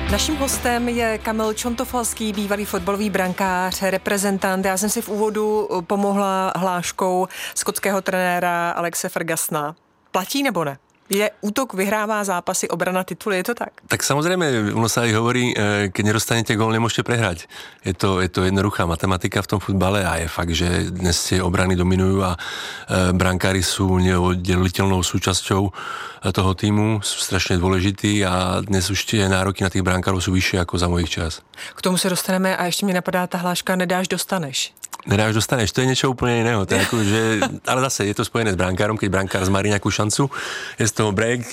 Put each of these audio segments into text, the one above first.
Naším hostem je Kamil Čontofalský, bývalý fotbalový brankář, reprezentant. Já jsem si v úvodu pomohla hláškou skotského trenéra Alexe Fergusona. Platí nebo ne? Je útok, vyhrává zápasy, obrana tituly, je to tak? Tak samozrejme, ono sa aj hovorí, keď nedostanete gól, nemôžete prehrať. Je to jednoduchá matematika v tom futbale a je fakt, že dnes tie obrany dominujú a brankári sú neoddeliteľnou súčasťou toho týmu, sú strašne dôležití a dnes už tie nároky na tých brankárov sú vyššie ako za mojich čas. K tomu se dostaneme a ještě mi napadá ta hláška nedáš, dostaneš. Nedáš, dostaneš, to je niečo úplne iného. To je ako, že, ale zase je to spojené s brankárom, keď brankár zmarí nejakú šancu, je z toho break,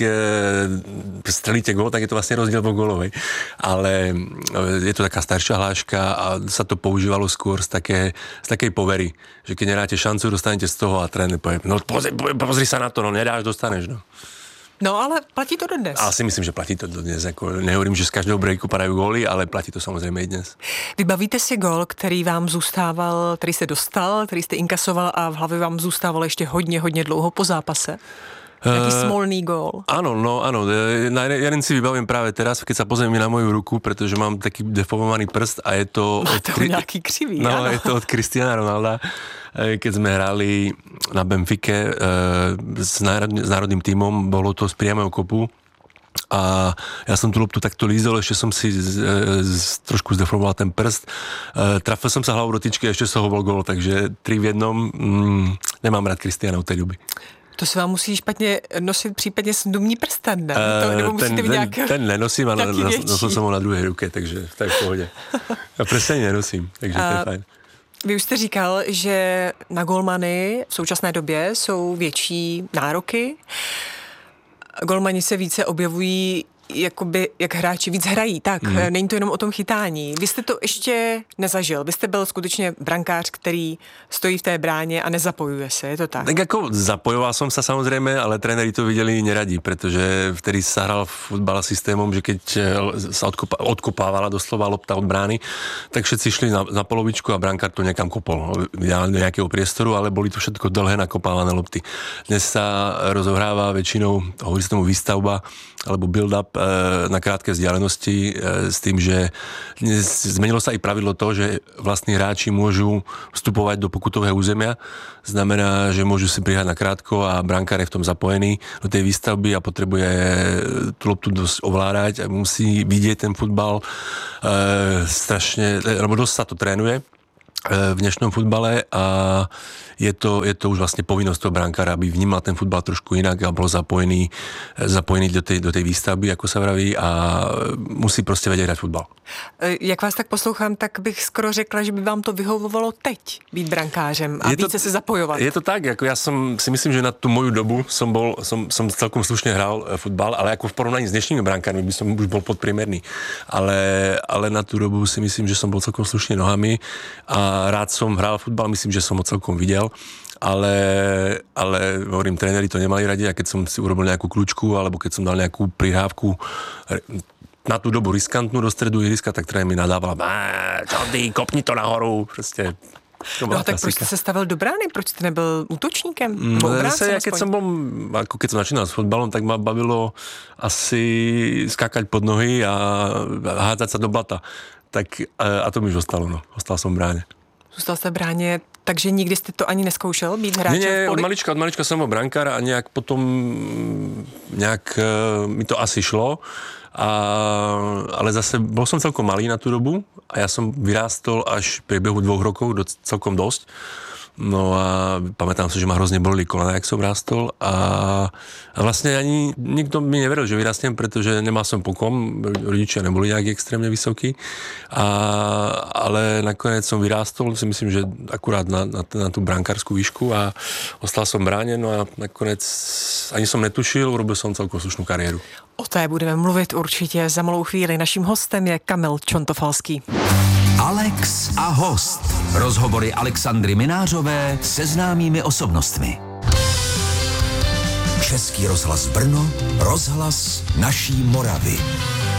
strelíte gól, tak je to vlastne rozdiel 2 gólov. Ale je to taká staršia hláška a sa to používalo skôr z takej povery, že keď nedáte šancu, dostanete z toho a tréner povie, no pozri sa na to, no nedáš, dostaneš, no. No ale platí to dodnes. Ale si myslím, že platí to dodnes. Jako, nehovorím, že z každého breaku padají góly, ale platí to samozřejmě i dnes. Vybavíte si gól, který vám zůstával, který jste dostal, který jste inkasoval a v hlavě vám zůstával ještě hodně dlouho po zápase? Taký smolný gól. Áno. Jeden si vybavím práve teraz, keď sa pozriem na moju ruku, pretože mám taký deformovaný prst a je to... Máte ho nejaký krivý, no, áno. Je to od Cristiana Ronalda, keď sme hrali na Benfique s národným tímom, bolo to z priamého kopu a ja som tú loptu takto lízol, ešte som si trošku zdeformoval ten prst. Trafil som sa hlavou do tyčky a ešte z toho bol gól, takže 3 v 1. Nemám rád Cristiana od tej doby. To se vám musí špatně nosit případně snubní prsten, ne? Nebo musíte mít nějaký... Ten nenosím, ale nosil jsem ho na druhé ruce, takže to je v pohodě. A prsten nenosím, takže to je fajn. Vy už jste říkal, že na golmany v současné době jsou větší nároky. Golmani se více objevují jakoby, jak hráči víc hrají, tak není to jenom o tom chytání. Vy jste to ještě nezažil, vy jste byl skutečně brankář, který stojí v té bráně a nezapojuje se, je to tak? Tak jako zapojoval som sa samozrejme, ale tréneri to videli neradi, pretože vtedy sa hral futbal systémom, že keď sa odkopávala doslova lopta od brány, tak všetci šli na polovičku a brankár to niekam kopol, ideálne do nejakého priestoru, ale boli to všetko dlhé nakopávané lopty. Dnes sa rozohráva väčšinou, hovorí sa tomu výstavba, alebo build-up na krátke vzdialenosti s tým, že zmenilo sa i pravidlo to, že vlastní hráči môžu vstupovať do pokutového územia. Znamená, že môžu si prihať na krátko a brankár je v tom zapojený do tej výstavby a potrebuje tú loptu dosť ovládať a musí vidieť ten futbal strašne, lebo dosť sa to trénuje v dnešnom futbale a je to už vlastne povinnosť toho brankára, aby vnímal ten futbal trošku inak a bol zapojený do tej výstavby, ako sa vraví, a musí prostě vedieť hrať futbal. Jak vás tak poslouchám, tak bych skoro řekla, že by vám to vyhovovalo teď být brankářem a více se zapojovat. Je to tak, jako ja si myslím, že na tú moju dobu som celkom slušne hral futbal, ale ako v porovnaní s dnešnými brankármi by som už bol podpriemerný. Ale na tú dobu si myslím, že som bol celkom slušne nohami a rád som hral futbal, myslím, že som ho celkom videl. Ale hovorím, tréneri to nemali radi a keď som si urobil nejakú kľúčku alebo keď som dal nejakú prihrávku na tú dobu riskantnú do stredu ihriska, tak tréner mi nadával, čo ty, kopni to nahoru, prostě. No tak proč jste se stavil do brány? Proč jste nebyl útočníkem? Zase, keď som začínal s fotbalom, tak ma bavilo asi skákať pod nohy a hádzať sa do blata. Tak a to mi už ostalo, no. Ostal som v bráně. Zůstal jste v bráně, takže nikdy jste to ani neskoušel být hráčem v poli? Od malička som bol brankár a nejak potom mi to asi šlo. Ale zase bol som celkom malý na tú dobu a ja som vyrástol až v priebehu 2 rokov celkom dosť. No a pamätám si, že ma hrozne bolili kolena, jak som rástol a vlastne ani nikto mi neveril, že vyrastiem, pretože nemal som pokom, rodičia neboli nejak extrémne vysokí, ale nakoniec som vyrástol, si myslím, že akurát na tú brankárskú výšku a ostal som v bráne, no a nakoniec ani som netušil, urobil som celkom slušnú kariéru. O té budeme mluvit určitě za malou chvíli. Naším hostem je Kamil Čontofalský. Alex a host. Rozhovory Alexandry Minářové se známými osobnostmi. Český rozhlas Brno, rozhlas naší Moravy.